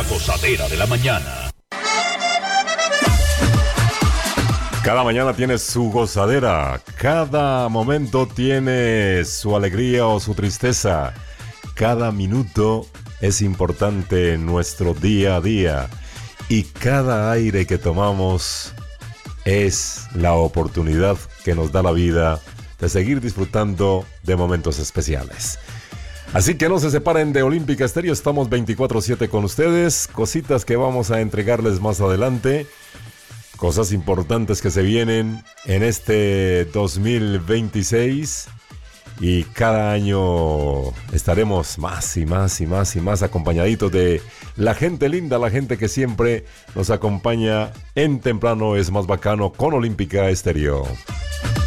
Gozadera de la mañana. Cada mañana tiene su gozadera, cada momento tiene su alegría o su tristeza, cada minuto es importante en nuestro día a día y cada aire que tomamos es la oportunidad que nos da la vida de seguir disfrutando de momentos especiales. Así que no se separen de Olímpica Estéreo, estamos 24/7 con ustedes, cositas que vamos a entregarles más adelante, cosas importantes que se vienen en este 2026 y cada año estaremos más y más y más y más acompañaditos de la gente linda, la gente que siempre nos acompaña en Temprano es más bacano con Olímpica Estéreo.